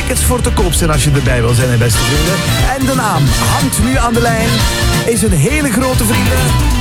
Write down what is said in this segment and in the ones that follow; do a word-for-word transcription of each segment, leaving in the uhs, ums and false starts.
tickets voor te koop zijn als je erbij wil zijn, hè, beste vrienden. En de naam hangt nu aan de lijn. Is een hele grote vrienden.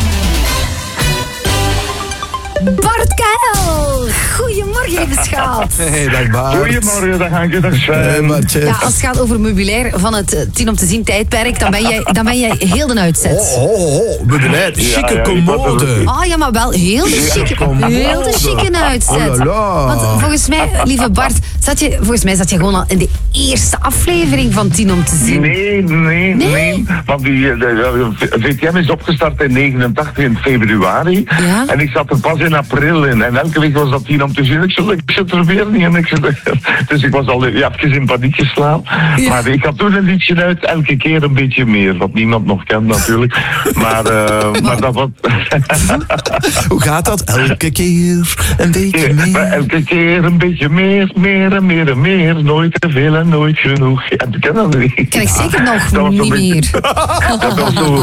Bart Kuil! Goedemorgen, even schat. Hey, dag Bart. Goedemorgen, dag Hanke, dag Sven. Hey, Bartje. Ja, als het gaat over meubilair van het uh, tien om te zien tijdperk, dan ben jij, dan ben jij heel de uitzet. Oh, oh, oh, meubilair, chique ja, commode. Ah ja, maar wel heel de chique, heel de chique uitzet. Oh la la. Want volgens mij, lieve Bart, zat je, volgens mij zat je gewoon al in de eerste aflevering van tien om te zien. Nee, nee, nee. Nee? Want die, de, de V T M is opgestart in negenentachtig in februari. Ja? En ik zat er pas in april in. En elke week was dat tien om te zien. Ik zei, ik zit er weer niet in. Ik zei, dus ik was al ja, even in paniek geslaan. Ja. Maar ik had toen een liedje uit, elke keer een beetje meer. Wat niemand nog kent natuurlijk. Maar, uh, maar dat was... Hoe gaat dat? Elke keer een beetje Maar meer. elke keer een beetje meer, meer en meer en meer. Nooit te veel en nooit genoeg. Ja, ik ken dat niet. Ken ik zeker nog Dat was niet zo'n beetje- meer. Dat was zo...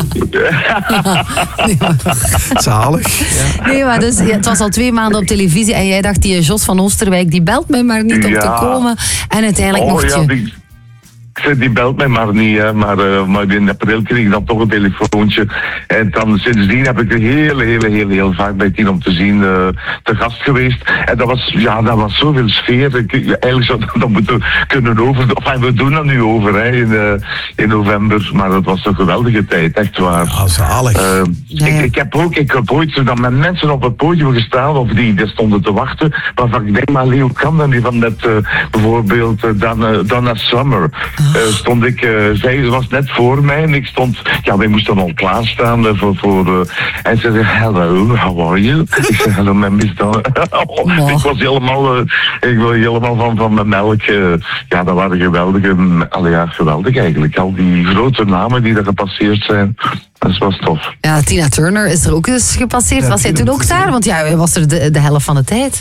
Zalig. Ja. Nee, maar dus, ja, het was al twee maanden op televisie en jij dacht, die Jos van Oosterwijk, die belt mij maar niet om Ja. te komen. En uiteindelijk Oh mocht ja, je... die, ik zei, die belt mij maar niet, hè. Maar, uh, maar in april kreeg ik dan toch een telefoontje. En dan sindsdien heb ik er heel, heel, heel, heel vaak bij tien om te zien uh, te gast geweest. En dat was, ja, dat was zoveel sfeer. Ik, eigenlijk zou dat dan moeten kunnen over... Enfin, we doen dat nu over, hè, in, uh, in november. Maar dat was een geweldige tijd, echt waar. Ah, zalig. Uh, Ja, ja. ik, ik heb ook, ik heb ooit zo dan met mensen op het podium gestaan, of die, die stonden te wachten, waarvan ik denk, maar Leo Kan, die van net uh, bijvoorbeeld uh, Donna, Donna Summer, uh, stond ik, uh, zij was net voor mij en ik stond, ja, wij moesten al klaarstaan uh, voor, voor uh, en ze zei, hello, how are you? Ik zei, hello, mijn miss Donna. oh, Oh. Ik was helemaal, uh, ik was helemaal van, van mijn melk, uh, ja, dat waren geweldige, allee, ja, geweldig eigenlijk, al die grote namen die er gepasseerd zijn. Dat was tof. Ja, Tina Turner is er ook eens gepasseerd. Ja, was jij Tina toen ook Turner. daar? Want ja, hij was er de, de helft van de tijd.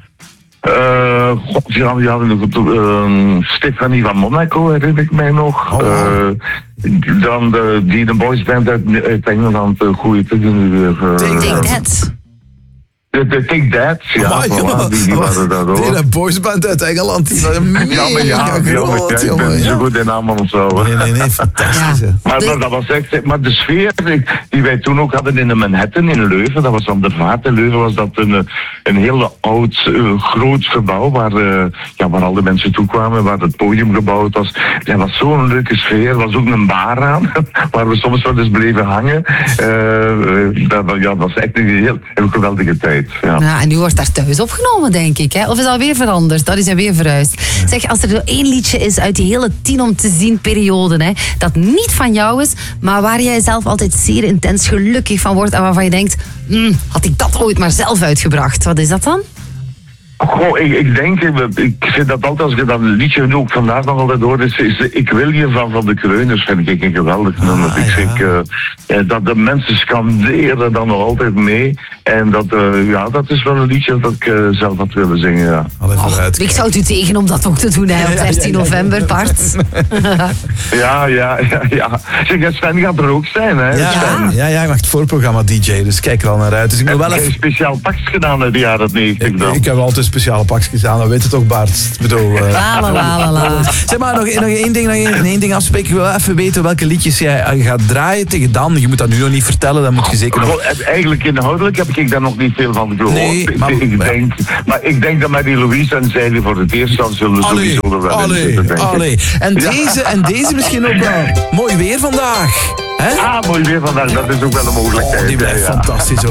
Uh, God, ja, ja, uh, Stefanie van Monaco herinner ik mij nog. Oh, wow. Uh, dan de, die de boysband uit, uit Engeland, uh, goeie te doen. Uh, Take Take That. that. de, de Take That, ja, Amai, voilà, jongen. die, die waren daar Die ook. een boysband uit Engeland, die waren Ja, maar mega ja, ja, maar groot, ja, ik ben jongen. niet zo Ja. goed in namen onthouden. Nee, nee, nee, fantastisch. hè. Ja. Maar, De- maar dat was echt, maar de sfeer die wij toen ook hadden in de Manhattan in Leuven, dat was aan de Vaart in Leuven, was dat een, een heel oud, uh, groot gebouw waar, uh, ja, waar al de mensen toe kwamen, waar het podium gebouwd was. Dat was zo'n leuke sfeer, er was ook een bar aan, waar we soms wel eens bleven hangen. Uh, dat, ja, dat was echt een heel, heel geweldige tijd. Ja. Ja, en nu wordt daar thuis opgenomen, denk ik. Hè? Of is dat weer veranderd? Dat is hij weer verhuisd. Zeg, als er zo één liedje is uit die hele tien om te zien periode, hè, dat niet van jou is, maar waar jij zelf altijd zeer intens gelukkig van wordt en waarvan je denkt, "Hmm, had ik dat ooit maar zelf uitgebracht." Wat is dat dan? Goh, ik, ik denk, ik vind dat altijd, als je dat liedje nu ook vandaag nog altijd hoort, is, is Ik wil je van Van de Kreuners, vind ik een geweldig nummer. Ah, ik ja. denk, uh, dat de mensen scanderen dan nog altijd mee. En dat, uh, ja, dat is wel een liedje dat ik uh, zelf had willen zingen, ja. Allee, Och, vooruit. ik zou het u tegen om dat ook te doen, hè, op dertien november, Bart. Ja, ja, ja, ja. Zeg, Sven gaat er ook zijn, hè? Ja, Sven. ja, ja, ik mag het voorprogramma D J, dus kijk er al naar uit. Dus ik moet Heb wel jij even... een speciaal pakje gedaan uit de jaren negentig dan? Ik, ik heb altijd speciale pakjes aan, dat weet je toch, Bart? Ik bedoel... eh, La, la, la, la, la. Zeg maar, nog, nog één ding, nog één, één ding afspreken. Ik wil even weten welke liedjes jij eh, gaat draaien tegen Dan. Je moet dat nu nog niet vertellen, dan moet je zeker nog... Goh, eigenlijk inhoudelijk heb ik daar nog niet veel van gehoord. Nee, Ik- maar- ik denk, maar ik denk dat Marie Louise en zij die voor het eerst dan zullen Allee, sowieso er wel in allee, zitten, denk ik. allee. En Ja. deze, en deze misschien ook wel. Mooi weer vandaag. Hè? Ah, mooi weer vandaag, dat is ook wel een mogelijkheid. Oh, die blijft ja, ja. fantastisch ook.